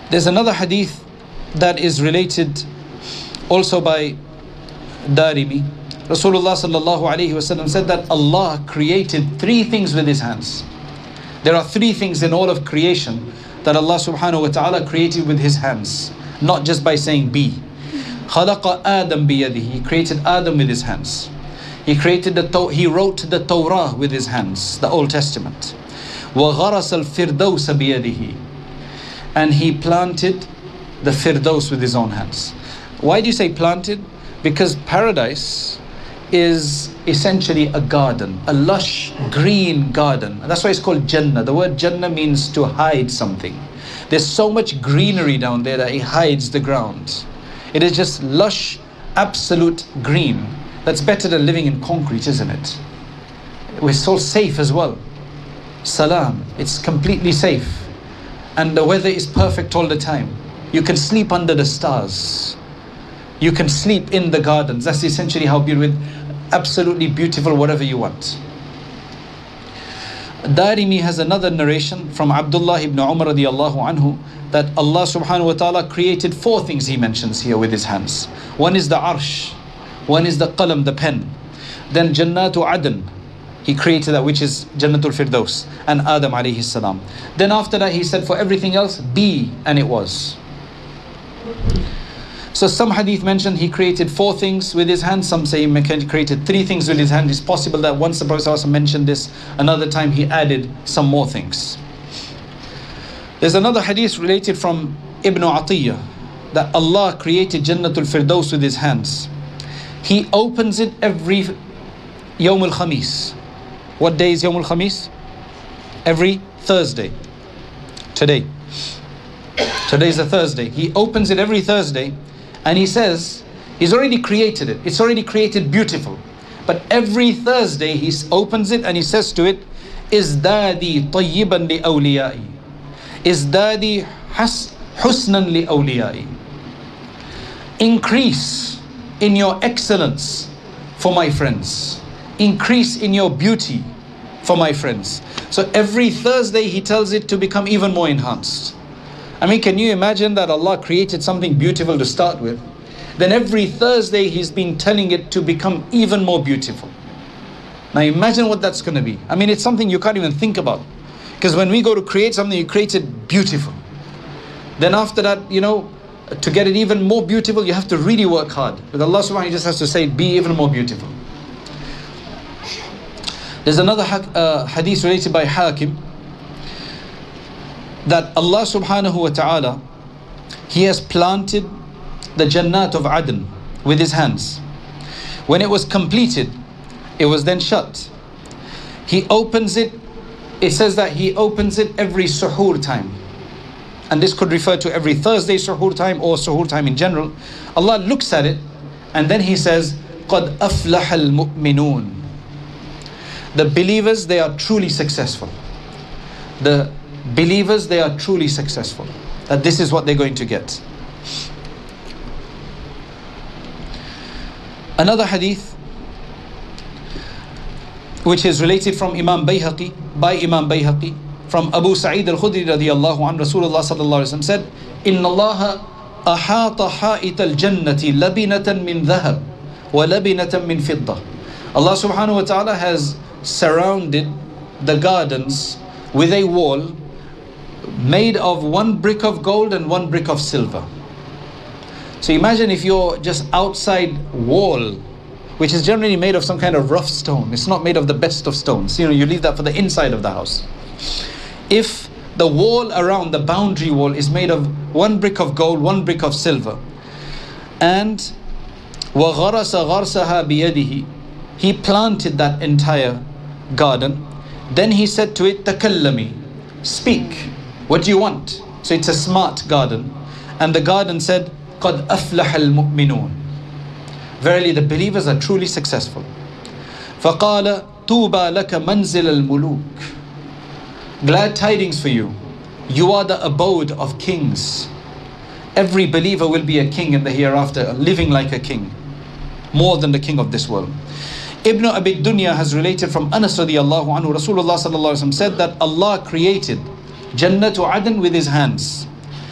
There's another hadith that is related also by Darimi. Rasulullah sallallahu alayhi wasallam said that Allah created three things with His hands. There are three things in all of creation that Allah subhanahu wa ta'ala created with His hands, not just by saying be. خَلَقَ آدَمْ بِيَدِهِ. He created Adam with His hands. He wrote the Torah with His hands, the Old Testament. وَغَرَسَ الْفِرْدَوْسَ بِيَدِهِ. And He planted the Firdaus with His own hands. Why do you say planted? Because paradise is essentially a garden, a lush green garden. That's why it's called Jannah. The word Jannah means to hide something. There's so much greenery down there that it hides the ground. It is just lush, absolute green. That's better than living in concrete, isn't it? We're so safe as well. Salam, it's completely safe. And the weather is perfect all the time. You can sleep under the stars. You can sleep in the gardens. That's essentially how beautiful, absolutely beautiful, whatever you want. Darimi has another narration from Abdullah ibn Umar radiallahu anhu that Allah subhanahu wa ta'ala created four things He mentions here with His hands. One is the arsh, one is the qalam, the pen. Then Jannatu Adn, He created that, which is Jannatul Firdaus, and Adam alayhi salam. Then after that He said for everything else, be, and it was. So some hadith mentioned He created four things with His hands. Some say He created three things with His hand. It's possible that once the Prophet ﷺ mentioned this, another time He added some more things. There's another hadith related from Ibn Atiyah that Allah created Jannatul Firdaus with His hands. He opens it every Yawm al-Khamis. What day is Yawm al-Khamis? Every Thursday. Today is a Thursday. He opens it every Thursday. And He says, He's already created it. It's already created beautiful. But every Thursday He opens it and He says to it, Izdadi tayyiban li awliyai. Izdadi husnan li awliyai. Increase in your excellence for my friends. Increase in your beauty for my friends. So every Thursday He tells it to become even more enhanced. I mean, can you imagine that Allah created something beautiful to start with? Then every Thursday He's been telling it to become even more beautiful. Now imagine what that's going to be. I mean, it's something you can't even think about. Because when we go to create something, you create it beautiful. Then after that, to get it even more beautiful, you have to really work hard. But Allah subhanahu wa ta'ala just has to say, be even more beautiful. There's another hadith related by Hakim, that Allah subhanahu wa ta'ala, He has planted the Jannat of Adn with His hands. When it was completed, it was then shut. He opens it, it says that He opens it every suhoor time. And this could refer to every Thursday suhoor time or suhoor time in general. Allah looks at it and then He says, قَدْ أَفْلَحَ الْمُؤْمِنُونَ. The believers, they are truly successful. The believers, they are truly successful. That this is what they're going to get. Another hadith which is related from Imam Bayhaqi, by Imam Bayhaqi, from Abu Sa'id al-Khudri radiyallahu anhu, Rasulullah sallallahu alaihi wasallam said, Inna Allah ahata ha'it al-jannati labinatan min dhahab wa labinatan min fidda. Allah subhanahu wa ta'ala has surrounded the gardens with a wall made of one brick of gold and one brick of silver. So imagine if you're just outside wall, which is generally made of some kind of rough stone. It's not made of the best of stones. You leave that for the inside of the house. If the wall around, the boundary wall, is made of one brick of gold, one brick of silver, and وَغَرَسَ غَرْسَهَا بِيَدِهِ, He planted that entire garden, then He said to it, تَكَلَّمِي, speak, what do you want? So it's a smart garden. And the garden said, قَدْ أَفْلَحَ الْمُؤْمِنُونَ. Verily the believers are truly successful. فَقَالَ طُوبَى لَكَ مَنْزِلَ الْمُلُوكِ. Glad tidings for you. You are the abode of kings. Every believer will be a king in the hereafter, living like a king, more than the king of this world. Ibn Abi Dunya has related from Anas radiallahu anhu, Rasulullah sallallahu alaihi wasallam said that Allah created Jannatu Adn with His hands.